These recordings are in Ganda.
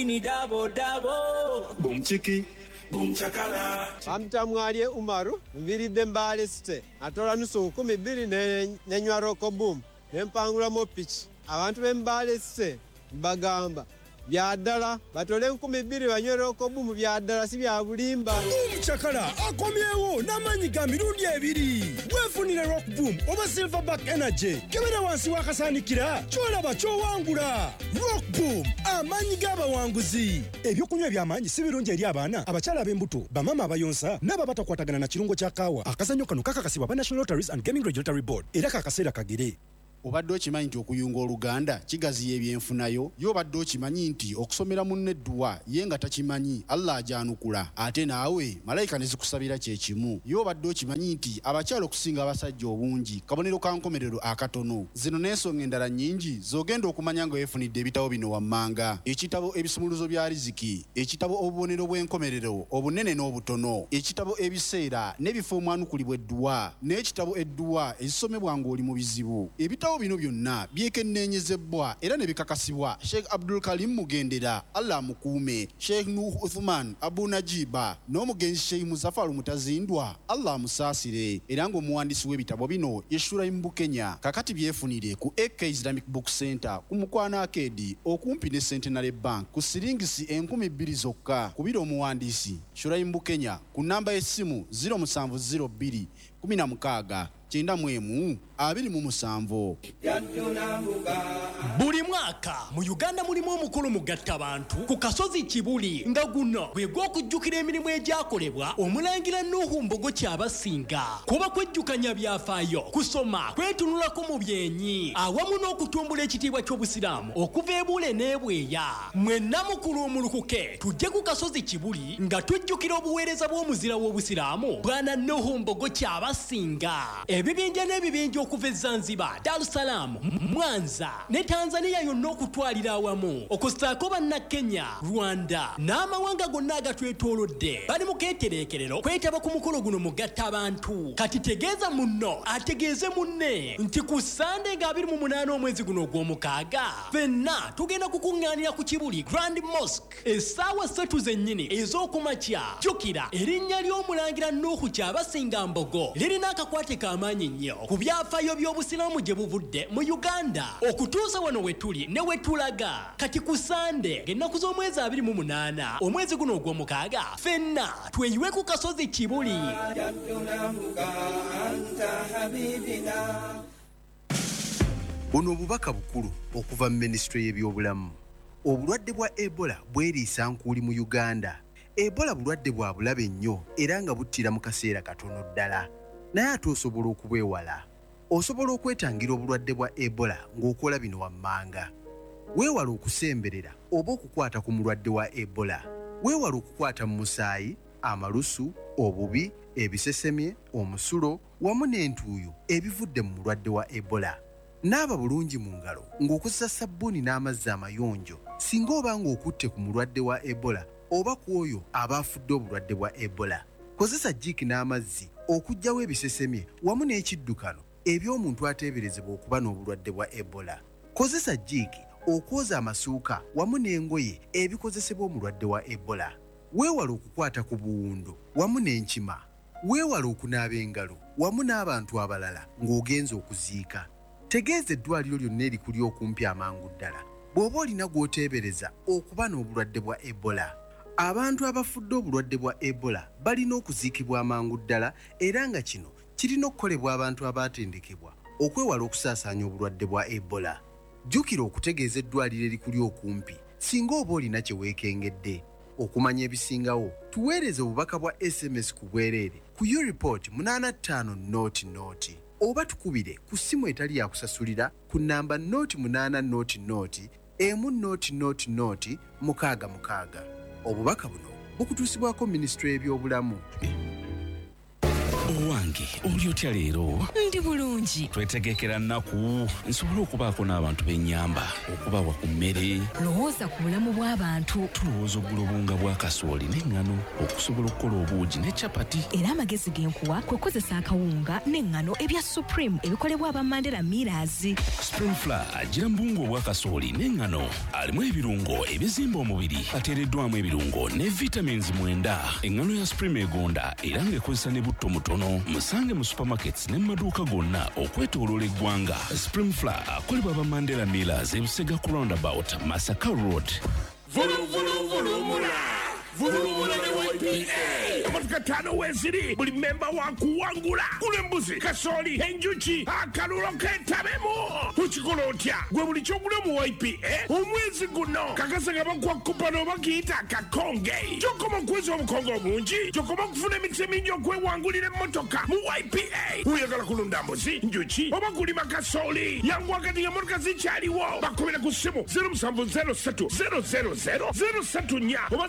Ni dabo dabo. Boom chiki. Boom chakala. Amtamwalie Umaru, mviride mbale site. Atola nusu 12 nenywa roko boom. Nempangula mo pitch. Abantu bembale site bagamba. Byadala batole 12 banywe roko boom byadala si bya bulimba. Boom chakala akomyewo namanyi ga mirundi ebiri. Wefunire rock boom oba silverback energy. Kebera wansi wakasanikira. Cholaba chowangula. Rock boom amanyi g'abawanguzi. Ebyokunywa by'amanyi si birungi eri abaana abakyala b'embuto bamama abayonsa n'aba batakwatagana na kirungo kya kaawa. Akazannyo kano kakakasibwa ba National Lotteries and Gaming Regulatory Board era kakaseera kagere. Obadde okimanyi nti okuyunga oluganda kigaziya ebyenfunayo yo obadde okimanyi nti okusomera munne eddwa ye nga takimanyi Allah ajanukula ate naawe malayika ne zikusabira kye kimu yo obadde okimanyi nti abakyala okusinga abasajja obungi kabonero ka nkomerero akatono zino n'ensonga endala nnyingi zogenda okumanya nga weefunidde ebitabo bino wammanga ekitabo ebisumuluzo bya riziki ekitabo obubonero bw'enkomerero obunene n'obutono ekitabo ebiseera n'ebifo omwanukulibwa eddwa n'ekitabo eddwa ezisomebwa ng'oli mu bizibu ebitabo bino byonna byekenneenyezebwa era ne bikakasibwa Sheikh Abdul Karim Mugendera Allah mukuume Sheikh Nuh Uthman Abu Najiba n'omugenzi Sheikh Muzaffar Mutazindwa Allah musaasire era ng'omuwandiisi w'ebitabo bino Yeshura Mbukenya kakati byefunire ku AK Islamic Book Center ku Mukwana Arcade okumpi ne Centenary Bank ku siringisi 2000 zokka kubira omuwandiisi Shura Mbukenya ku namba y'essimu 0702 16 91 27. Buli mwaka mu Uganda mulimu omukulu mugatta abantu ku kasozi Kibuli nga guno gwe gw'okujjukira emirimu egyakolebwa omulangira Nuhu Mbogo Kyabasinga kuba kwejjukanya byafaayo kusoma kwetunulako mu byenyi awamu n'okutumbula ekitiibwa ky'obusiraamu okuva ebule n'ebweya mwenna mukulu omulukuke tujje ku kasozi Kibuli nga tujjukira obuweereza bw'omuzira w'obusiraamu bwana Nuhu Mbogo Kyabasinga ebibinja n'ebibinja okuva e Zanzibar, Dar es Salaam, Mwanza ne Tanzania yonna okutwalira awamu okusaako banna Kenya, Rwanda n'amawanga gonna agatwetoolodde bali mu keetereekerero kwetaba ku mukolo guno mugatta abantu kati tegeeza munno ategeeze munne nti ku Sande nga 28 omwezi guno ogw'omukaaga fenna tugenda kukuŋŋaanira ku Kibuli Grand Mosque essaawa 3 zennyini ez'okumakya jjukira erinnya ly'omulangira Nuhu Kyabasinga Mbogo lirina akakwate k'amaanyi nnyo ku byafaayo by'obusiraamu gye buvudde mu Uganda okutuusa wano we tuli ne we tulaga kati ku Sande ng'ennaku z'omwezi 28 omwezi guno ogw'omukaaga fenna tweyiwe ku kasozi Kibuli. Buno obubaka bukulu okuva mu Ministry y'ebyobulamu. Obulwadde bwa Ebola bweriisa nkuuli mu Uganda. Ebola bulwadde bwa bulabe nnyo era nga buttira mu kaseera katono ddala. Naye ate osobola okubwewala. Osobola okwetangira obulwadde bwa Ebola ng'okola bino wammanga. Weewala okusemberera oba okukwata ku mulwadde wa Ebola. Weewala okukwata mu musaayi, amalusu, obubi, ebisesemye, omusulo wamu n'entuuyo ebivudde mu mulwadde wa Ebola. Naaba bulungi mu ngalo ng'okozesa sabbuuni n'amazzi amayonjo singa oba ng'okutte ku mulwadde wa Ebola oba ku oyo aba afudde obulwadde bwa Ebola. Kozesa jjiiki n'amazzi okuggyawo ebisesemye wamu n'ekiddukano eby'omuntu ateeberezebwa okuba n'obulwadde bwa Ebola. Kozesa jjiiki okwoza amasuuka wamu n'engoye ebikozesebwa omulwadde wa Ebola. Weewala okukwata ku buwundo wamu n'enkima. Weewala okunaaba engalo wamu n'abantu abalala ng'ogenza okuziika. Tegeeza eddwaliro lyonna erikuli okumpi amangu ddala bw'oba olina gw'oteebereza okuba n'obulwadde bwa Ebola. Abantu abafudde obulwadde bwa Ebola balina okuziikibwa amangu ddala era nga kino kirina okukolebwa abantu abaatendekebwa okwewala okusaasaanya obulwadde bwa Ebola. Jjukira okutegeeza eddwaliro erikuli okumpi singa oba olina kye weekengedde. Okumanya ebisingawo tuweereze obubaka bwa SMS ku bwereere ku U-Report 8500 oba tukubire ku ssimu etali yakusasulira ku namba 0800 100 666. Obubaka buno bukutuusibwako Ministry y'ebyobulamu. Owange, oli otya leero? Ndi bulungi. Twetegekera nnaku nsobole okubaako n'abantu b'ennyamba okubawa ku mmere. Lowooza ku bulamu bw'abantu. Tulowooza oggula obunga bwa kasooli n'eŋŋano okusobola okukola obuugi ne capati. Era amagezi genkuwa kwe kozesa akawunga n'eŋŋano ebya Supreme ebikolebwa aba Mandela Millers. Supreme Flour agira mbungu obwa kasooli n'eŋŋano alimu ebirungo ebizimba omubiri ateereddwamu ebirungo ne vitamins 9. Eŋŋano ya Supreme egonda era ng'ekozesa ne butto mutono. Musange mu supermarkets ne mu maduuka gonna okwetooloola eggwanga. Supreme Flour akolebwa aba Mandela Millers ebusega ku roundabout Masaka Road. Vulumula ne YPA amatuka 5 weziri buli memba wakuwangula kulembuzi kasooli enjuki akalulo ketabemu tukikola otya gwe buli kyogula mu YPA omwezi guno kakasa nga bakuwa kupano bakiyita akakonge kyokoma okweza obukonge obungi kyokoma okufuna emikisa emingi okwewangulira emmotoka mu YPA oyagala kulunda mbuzi njuki oba kulima kasooli yangu wakati nga motoka zikyaliwo bakubira ku ssimu 0703 000 034 oba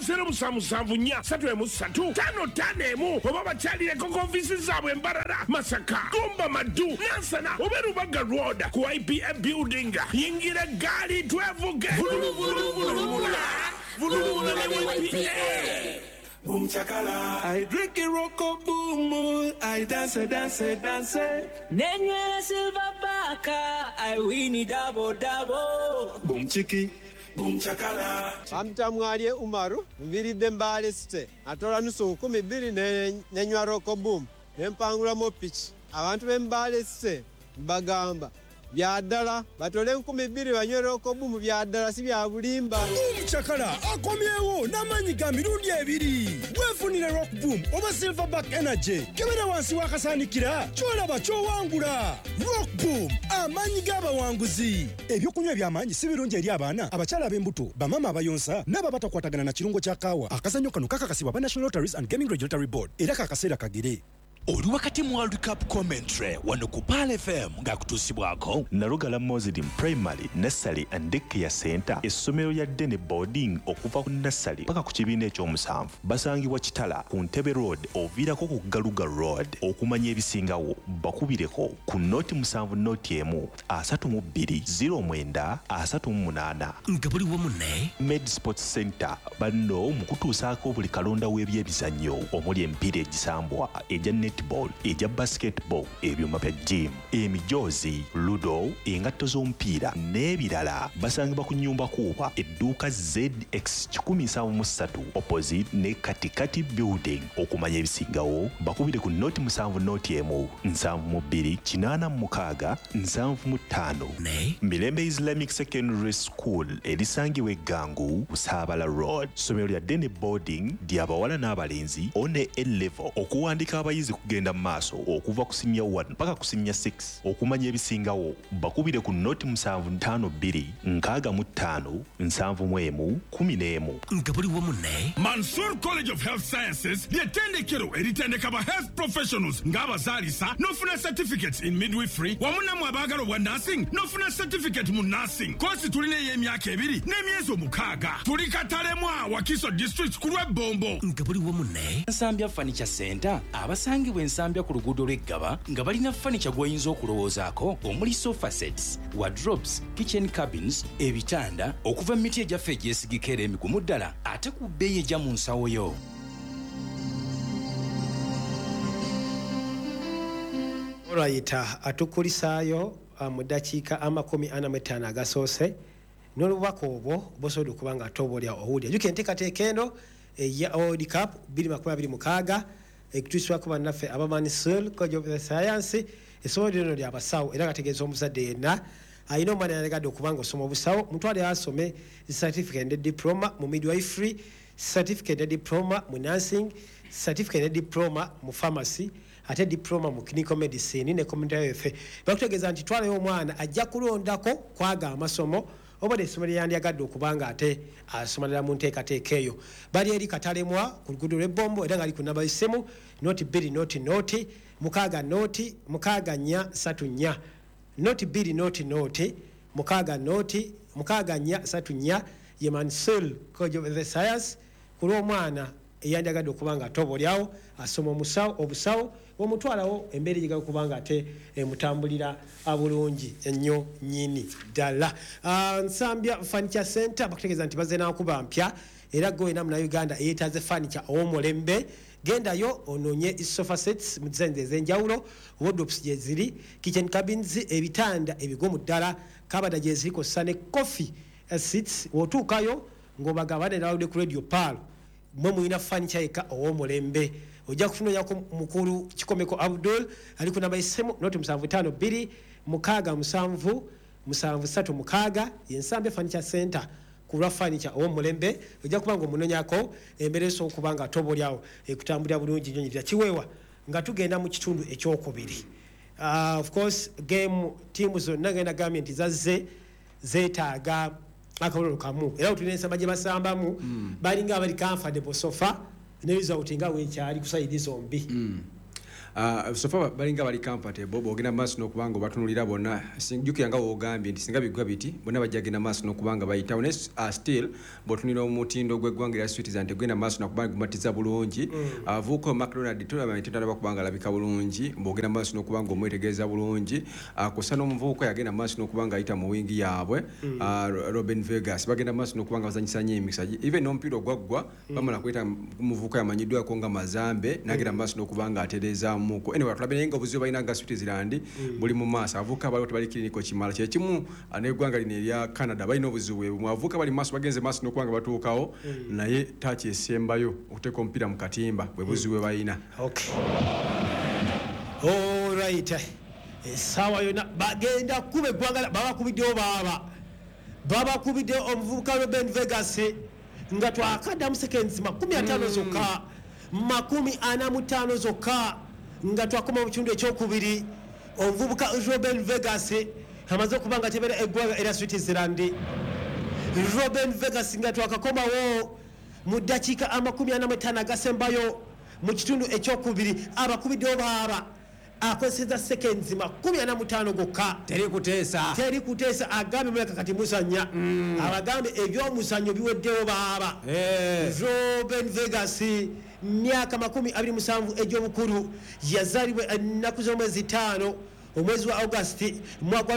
0774 oba bakyalireko konfisi zaabwe Mbarara Masaka Gumba Madu Nansana oba Rubaga Road ku IPA building yingira gaali twevuge vulumula ne YPA Boom chakala, I drink a rocko boom, I dance. Nenye silver baka, I win it double. Boom chiki, boom chakala. Bamtamwalye Umaru, mviridde Mbale City. Atola nusu 12 nenywa rocko boom. Nempangula mo pitch. Abantu b'Embale City bagamba byaddala batole 12 banywe rocko boom byaddala si bya bulimba. Chakala akomyewo n'amanyi ga mirundi 2 wefunire rock boom oba silverback energy kebera wansi wakasaanikira kyolaba kyowangula rock boom amanyi g'abawanguzi ebyokunywa by'amanyi si birungi eri abaana abakyala ab'embuto bamama abayonsa n'ababatakwatagana na kirungo kya kaawa akazannyo kano kakakasibwa ba National Lotteries and Gaming Regulatory Board era kakaseera kagere. Oli wakati mu World Cup commentary wano ku Pal FM ng'akutuusibwako Nalugala Muslim Primary, Nursery and Daycare Center essomero lya Dene Boarding okuva ku nursery paka ku kibiina ekyomusanvu basangibwa Kitala ku Ntebe Road oviirako ku Galuga Road. Okumanya ebisingawo bakubireko ku noti 7 noti emu 320938 nga buli wamu ne Med Sports Center banno mu kutuusaako buli kalonda w'ebyebizannyo omuli emipiira egisambwa ejja netball ejja basketball ebyuma bya gym emijoozi ludo engatto z'omupiira n'ebirala basangibwa ku nnyumba kuuba edduuka ZX 173 opposite ne katikati building. Okumanya ebisingawo bakubire ku noti 7 noti emu 728675 ne Mirembe Islamic Secondary School erisangibwa Gangu Busabala Road. Somero lya Dene Boarding ly'abawala n'abalenzi one A-level okuwandika abayizi kugenda maaso okuva ku senior 1 paka ku senior 6. Okumanya ebisingawo bakubire ku noti 7527571 nga buli wamu ne Mansour College of Health Sciences ly'ettendekero eritendeka ba health professionals ng'abazaalisa n'ofuna certificates in midwifery wamu nammwe abaagala obwa nursing n'ofuna certificate mu nursing. Kosi tulina ey'emyaka 2 n'emyezi 6. Tuli Katalemwa Wakiso District ku lw'Ebombo nga buli wamu ne Nsambya Furniture Center abasangibwa Ensambya ku luguudo lw'Eggaba nga balina furniture gw'oyinza okulowoozaako omuli sofa sets, wardrobes, kitchen cabins, ebitanda okuva mu miti egyaffe egyesigika era emigumu ddala ate ku bbeeyi ejja mu nsawo yo. Olwayita atukulisaayo mu dakiika 45 agasoose n'olubaka obwo bosobola okuba nga atobolya owulya juka enteekateeka eno eya World Cup 2026 ekutuusibwako bannaffe aba Mansour College of Science essomero lino lyabasawo era gategeeza omuzadde yenna alina omwana yalegadde okuba nga osoma obusawo mutwale asome certificate ne diploma mu midwifery, certificate ne diploma mu nursing, certificate ne diploma mu pharmacy ate diploma mu clinical medicine ne community health. Bakutegeeza nti twalayo omwana ajja kulondako kwaga amasomo obade essomero lyandiyagadde okubanga ate asomalira mu nteekateeka eyo. Bali eri Katalemwa ku luguudo lw'Ebombo era nga ali ku namba y'essimu noti 2 noti mukaaga noti 6434 noti 2 noti mukaaga noti 6434 ye Mansour College of Science ku lw'omwana eyandagadde okubanga atobolyawo asoma obusawo omutwalawo embeera ejiga okubanga ate emutambulira bulungi ennyo nyini ddala. Nsambya Furniture Center bakutegeeza nti bazze n'akuba mpya era gwena muna Uganda eyeetaaze furniture ow'omulembe gendayo onoonye sofa sets mu designs ez'enjawulo, wardrobes gye ziri, kitchen cabins, ebitanda ebigumu ddala, kabada gye ziri kw'ossa ne coffee seats. W'otuukayo ng'obagabane n'aludde ku radio palo mwe muyina furniture yekka ow'omulembe. Ojja kufunanyako mukulu Kikomeko Abdul ali ku namba y'essimu noti 752 677 736 y'Ensambya Furniture Center ku lwa furniture ow'omulembe. Ojja kubanga omunonyako embeera es'okubanga atobolyawo ekutambulira bulungi nnyo nyirira kiweewa nga tugenda mu kitundu ekyokubiri. Of course game team zonna genda gambye nti zazze zeetaaga akalolo kamu era tulina ensamba gye basambamu balinga abali comfortable sofa ne result nga weekyali ku side zombi. Sofa balinga bali comfortable bogenda maaso n'okubanga batunulira bonna sinjukira nga wogambye nti singa bigwa biti bonna bajja genda maaso n'okubanga bayitawo ne still botunira omutindo gw'eggwanga lya Switzerland tegenda maaso n'okubanga gumatiza bulungi. Avuko McDonald tournament tandaba kubanga alabika bulungi bogenda maaso n'okubanga omwetegereza bulungi. Kusa n'omuvuuko yagenda maaso n'okubanga ayita mu wingi yaabwe. Robin Vegas bagenda maaso n'okubanga bazanyisa nnyo emikisa even n'omupiira ogwaggwa bamala kweta muvuuko yamanyiddwako nga Mazambe n'agenda maaso n'okubanga atereeza muko anyway tulabye nga obuzibu balina nga Switzerland buli mu maaso avuka bali tebali kiriniko kimala kye kimu n'eggwanga lino erya Canada balina obuzibu mu avuka bali maaso bagenze maaso n'okubanga batuukawo naye tachi esembayo okuteeka omupiira mu katimba bwe buzibu balina. Okay, all right, sawa yona bagenda kuba eggwanga babakubiddewo babakubiddewo omuvubuka Robin Vegas nga twakaddamu seconds 50 zokka 45 zokka nga twakoma mu kitundu ekyokubiri. Omuvubuka Robin Vegas amaze okubanga tebera eggwanga era Switzerland. Robin Vegas nga twakakomawo mu ddakiika 45 agasembayo mu kitundu ekyokubiri abakubiddewo baaba akozesa seconds 45 gokka. Teri kuteesa agambe muleka kati musanya abagambe eby'omuzannyo biweddewo baaba. Robin Vegas myaka 27 egy'obukulu yazaalibwa ennaku z'omwezi 5 omwezi wa August mwaka wa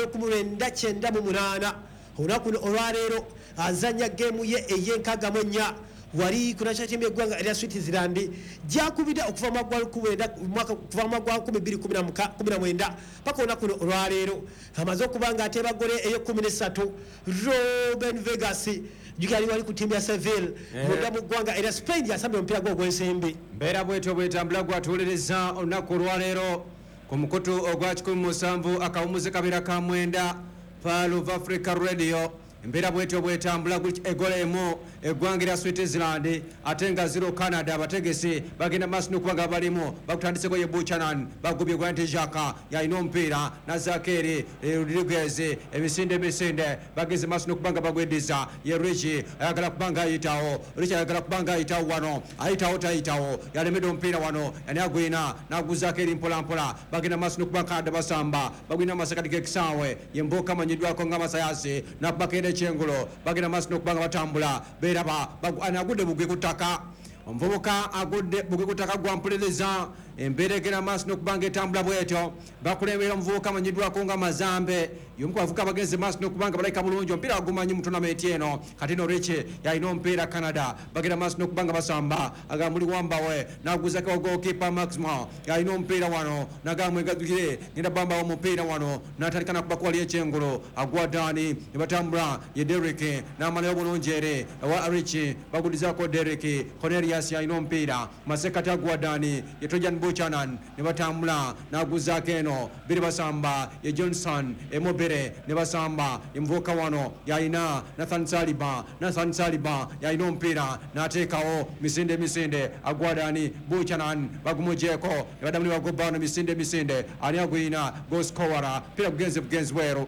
1998. Olunaku olwaleero azanya geemu ye ey'enkaaga-mu-ennya wali ku national team y'eggwanga erya Switzerland gyakubidde okuva mu mwaka 2019 paka olunaku olwaleero amaze okuba nga ateeba gole eyo13. Robin Vegas jukali wali ku timu ya Seville mu ggwanga erya Spain yasambye omupiira gwe ogw'ensimbi. Mbeera bwetyo bwetambula gwatuuliriza olunaku olwaleero ku mukutu ogwa 17 akawumuzi kabeera ka 9 Pearl of Africa Radio. Mbeera bwetyo bwetambula egola emu eggwanga lya Switzerland ate nga 0 Canada abategesi bagenda maaso n'okubanga balimu bakutandiseko ye Buchanan bagubye Grant Xhaka yalina omupiira Nazakeri Rodriguez emisinde bageze maaso n'okubanga bagweddiza ye Richi ayagala kubanga ayitawo wano ayitawo tayitawo yalemedde omupiira wano yani agwina naguzaako eri mpolampola bagenda maaso n'okubanga Canada basamba bagwina amasakati g'ekisaawe ye Mboka amanyiddwako nga Masayasi nakubakende Chengulo bagenda maaso n'okubanga batambula beraba anagudde bugwe ku ttaka omuvubuka agudde bugwe ku ttaka gwampuliriza embeera egenda maaso n'okubanga etambula bwetyo bakulembera omuvubuka amanyiddwako nga Mazambe yomu ku bavubuka bagenze maaso n'okubanga balayika bulungi omupiira agumanyi mu tonamenti eno kati no Richi yalina omupiira Canada bagenda maaso n'okubanga basamba agambuli wambawe naguzako goalkeeper Maximo yalina omupiira wano nagamwegadukire ngenda bambawo omupiira wano natandika nakubaku wali ekyengulu agwa Dani ne batambula ye Derek n'amalayo bulungi ere ewa Richi bagudizako Derek Cornelius yalina omupiira masekati agwa Dani ye Trojan Buchanan ne batambula naguzaako eno biri basamba ye Johnson Emobere ne basamba emvuka wano yalina Nathan Saliba yalina omupiira n'ateekawo misinde agwadani Buchanan bagumujeko ne badamuli bagobano misinde ani agwina goskowara pira bugenzi bweru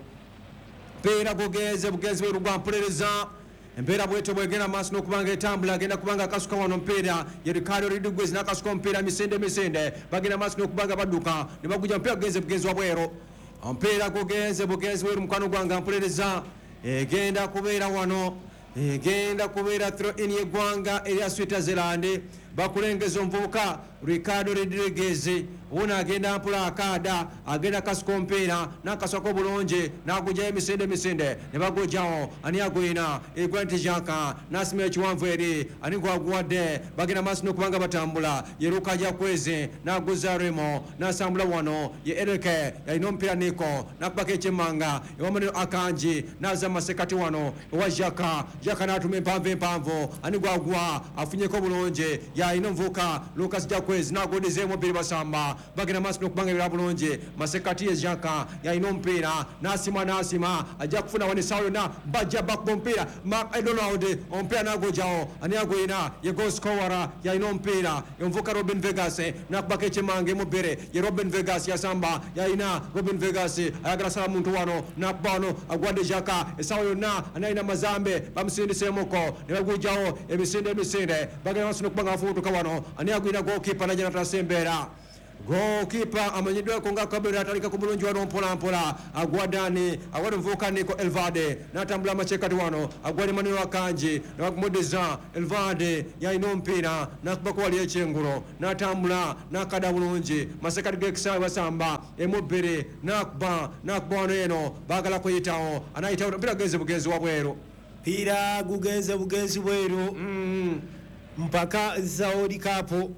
gwampuliriza. Embeera bwetyo bwegenda maaso n'okubanga etambula agenda kubanga akasuka wano omupiira ye Ricardo Rodriguez n'akasuka omupiira misinde bagenda maaso n'okubanga badduka ne bagujja omupiira bugenzi wabweru omupiira gugenze weru mukwano gwange mpuliriza egenda kubeera wano egenda kubeera throw in y'eggwanga erya Switzerland bakulengeza omuvubuka Ricardo Rodriguez una agenda mpula akada agenda kasuka ompiira n'akasako bulungi n'agujayo emisinde ne bagujjawo ani agwina egwanti janka n'asima ekiwanvu eri ani gwaguwadde bagenda maaso n'okubanga batambula yeruka ajja kwezi n'aguza remo n'asambula wano ye ereke yalina omupiira niko n'akubako ekyemmanga ewamaniro akanji n'aza masekati wano ewa jaka n'atuma empanvu ani gwagwa afunyeko bulungi yalina omuvubuka Lucas Jakwezi n'agondezeemu obbiri basamba bagenda maaso n'okubanga ebira bulungi masekati ye jaka yalina omupiira n'asima ajja kufuna wano essaawa yonna bajja bakuba omupiira Donald omupiira n'agujjawo ani agwina ye goal scorer yalina omupiira omuvubuka Robin Vegas n'akubako ekyemmanga emubbiri ye Robin Vegas yasamba yalina Robin Vegas ayagala sala muntu wano n'akuba wano agwadde jaka essaawa yonna ani alina mazambe bamusindiseemuko ne bagujjawo emisinde bagenda maaso n'okubanga bafubutuka wano ani agwina goalkeeper najja natasa embeera goalkeeper amanyiddweko nga kabera atalika ku bulungi wano mpolampola agwadani agwadde omuvubuka Nico Elvade n'atambula amaceekati wano agwadde Maniro Akanji nebagumuddiza Elvade yalina omupiira n'akubako wali ekyengulo n'atambula n'akada bulungi masekati gekisaawe basamba emubbiri n'akuba wano eno baagala kuyitawo anayitawo omupiira gugenze bugenzi wabweru piira gugenze bweru mpaka za World Cup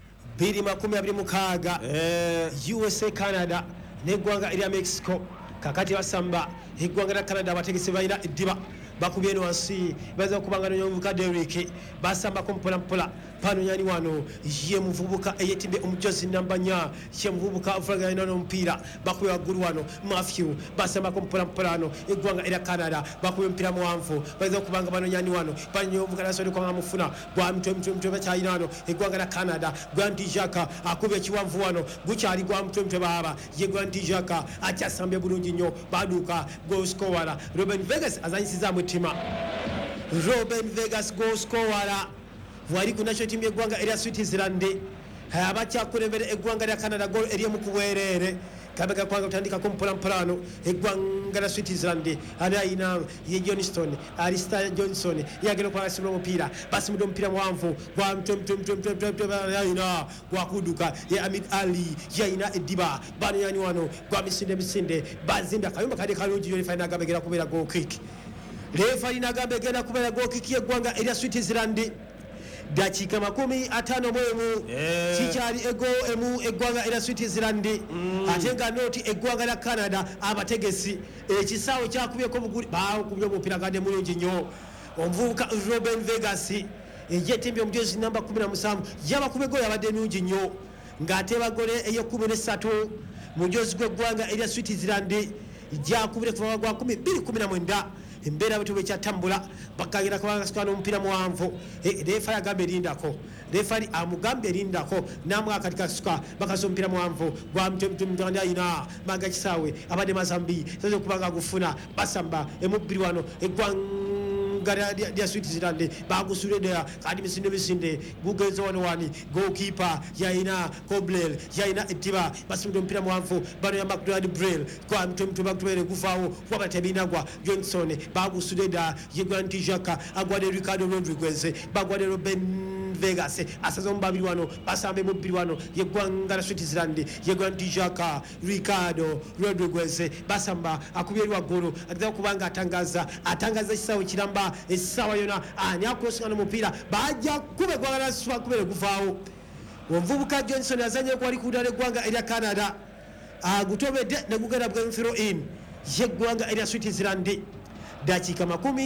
2026 USA Canada n'eggwanga erya Mexico kakati basamba eggwanga lya Canada abategesi balina eddiba bakubye eno wansi baza okubanga n'omuvubuka Derrick basambako mpolampola pano nyani wano ye muvubuka eyetimbe omujozi namba 4 ye muvubuka Fragana n'omupiira bakubye waggulu wano Matthew basambako mpolampola ano eggwanga erya Canada bakubye omupiira muwanvu baza okubanga bano nyani wano panyo omuvubuka nasoni kwanga mufuna gwa mtwe bakyalina wano eggwanga lya Canada Gwanti Jaka akubye ekiwanvu wano gukyali gwa mtwe baba ye Gwanti Jaka akyasambye bulungi nnyo baduuka goal scorer Robin Vegas azanyisiza mutima Robin Vegas goal scorer wali ku national team y'eggwanga erya Switzerland abakyakulembera eggwanga lya Canada goal eryemu kubwerere kabega kwanga kutandika kumpolampolino eggwanga lya Switzerland ali ayina ye Johnston Alistair Johnson yagenda kwasibula omupiira basimudde omupiira muwanvu gwa ayina gwakuduka ye Ahmed Ali yayina eddiba bano yani wano gwa misinde bazimba akayumba kade kalungi yolifalina agambegera kubeera goal kick refalina agambegera kubeera goal kick y'eggwanga erya Switzerland dakika 51 kikyali ego emu eggwanga erya Switzerland ate nga noti eggwanga lya Canada abategesi ekisaawe kyakubyeko buguli bakubye omupiira gadde mulungi nnyo omuvubuka Robin Vegas eyetimbi omujozi namba 17 yabakube gole abadde nungi nnyo ng'ate bagole eyo13 mujozi gw'eggwanga erya Switzerland gyakubire kuva gwa 2019 embeera bwe tubekyatambula bakagira kubanga sikwana omupiira muwanvu refa yagamba erindako refari amugamba erindako namwe akati kasuka bakaza omupiira muwanvu gwa mtende ayina maga kisaawe abadde mazambi soze okubanga agufuna basamba emubbiri wano eggwanga lya Switzerland bagusuledera kandi misinde gugenze wano wani goalkeeper yayina Kobler yayina ettiba basubira omupiira muwanvu bano ya McDonald Braille kwa mtumtu bakutubere guvaawo waba tebinagwa Johnson bagusuledera ye Gwanti Jaka agwade Ricardo Rodriguez bagwade Robin Vegas asaza omubabiri wano basambe mubbiri wano yeggwanga lya Switzerland ye Gwanti Jaka Ricardo Rodriguez basamba akubye waggulu ageza kubanga atangaza ekisaawe kiramba essaawa yona ani akurosingana omupiira bajja kube gwagala suba kubere guvaawo omuvubuka Johnson azanye kwali kudala eggwanga erya Canada agutobedde negugenda bwemfiro in yeggwanga erya Switzerland dakika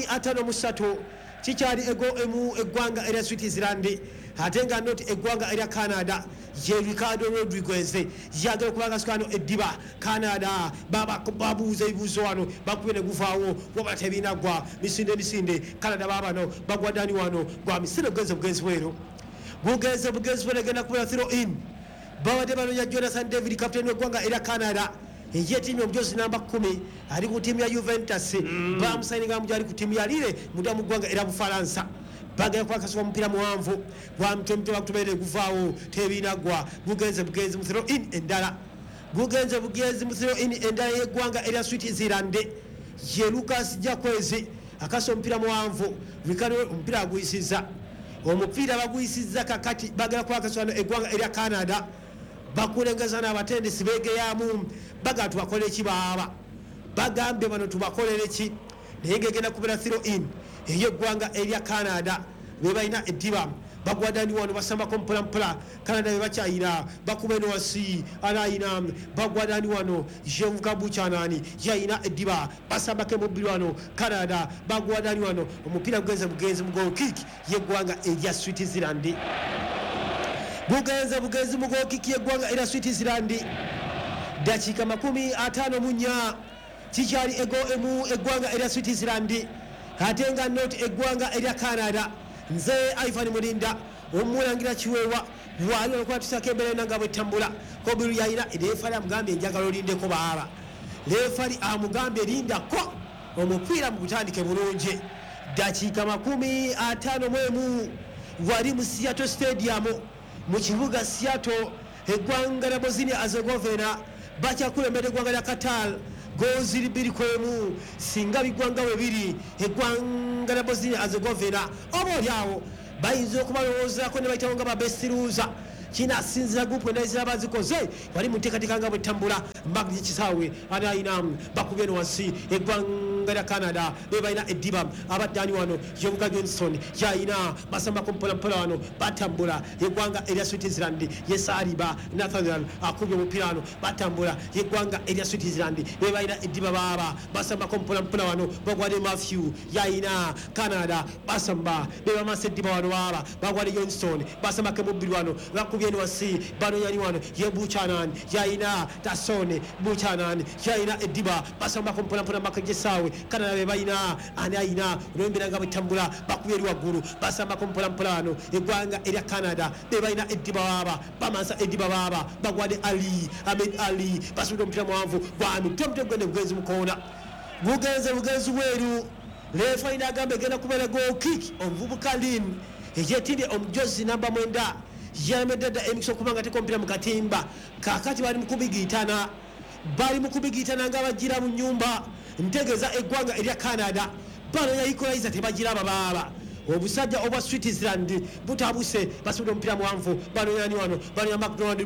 53 kikyali ego emu eggwanga erya Switzerland ate nga noti eggwanga erya Canada ye Ricardo Rodriguez yagala kubanga sikano eddiba Canada babuuza ebibuuzo wano bakubye ne guvaawo waba tebinagwa misinde Canada babano bagwadani wano gwa misinde bugenzi bwero bugenzi genda kubera throw in babadde banonya Jonathan David captain w'eggwanga erya Canada ye timu omujozi namba 10 ali ku timu ya Juventus bamusayininga mujali ku timu ya Lille mudamu gwanga era Bufaransa bagaya kwakasuka omupiira muwanvu gwa mtemte bakutubere guvaawo tebinagwa bugenze mu throw in endala bugenze mu throw in endala yeggwanga erya Switzerland ye Lucas Jakwezi akasa omupiira muwanvu Ricardo omupiira aguyisiza omupiira baguyisizza kakati bagala kwakaswano eggwanga erya Canada bakulengeza n'abatendesi begeyamu bagala tubakole kibaaba bagambye bano tubakolere ki naye ngegenda kubeera throw in eyeggwanga erya Canada be balina eddiba bagwadani wano basambako mpolampola Canada be bakyayina bakubeno wasi anayina bagwadani wano jevuka buchanani yayina eddiba basambake mubiri wano Canada bagwadani wano omupiira bugenze mu goal kick yeggwanga erya Switzerland bugenze mu goal kick yeggwanga erya Switzerland dakika 54 kikyali emu eggwanga erya Switzerland ate nga not eggwanga erya Canada nze Ivan Mulinda omulangira kiwewa wali olikuwa tusaka embere nanga bwetambula kobiru yayina refari amugambye njagala olindeko baaba refari amugambye lindako omupiira mugutandike bulungi dakika 51 wali mu Seattle Stadium mu kibuga Seattle eggwanga lya Bosnia-Herzegovina bakyakulembera eggwanga lya Qatar goziri biri kwemu singa bigwanga we biri eggwanga lya Bosnia-Herzegovina oboolyawo bayinza okubalowoozaako ne bayitawo nga babesiruuza kinasinzira gupu endayizira bazikoze wali mu nteekateeka nga bwetambula magye kisaawe anayina bakubye no wansi eggwanga lya Canada be balina eddiba abaddani wano Yobuka Johnson yayina basambako mpolampola wano batambula eggwanga erya Switzerland yesaliba Nathaniel akubye omupiira wano batambula eggwanga erya Switzerland be balina eddiba baaba basambako mpolampola wano bagwade Matthew yayina Canada basamba be bamasa eddiba wano baaba bagwade Johnson basambake mubiri wano bakubye no wansi bano yani wano yebuchanan yayina Tasone buchanan yayina eddiba basambako mpolampola makajesawe Canada be bayina anayina olwembera nga bwetambula bakubye eri waggulu basambako mpolampola wano eggwanga erya Canada be bayina eddiba baaba bamansa eddiba baaba bagwade Ahmed Ali basubira omupiira muwanvu gwami tomtegwende bugenzi mukoona bugenzi bweru lefa ina agambe genda kubeera goal kick omuvubuka Lin ejetinde omujozi namba 9 yamedda emikisa okubanga teko omupiira mu katimba kakati bali mu kubigitana nga bagira mu nyumba ntegeeza eggwanga erya Canada bano yayikolayiza tebagira babaaba obusajja obwa Switzerland butabuse basubira omupiira muwanvu bano yani wano bano ya McDonald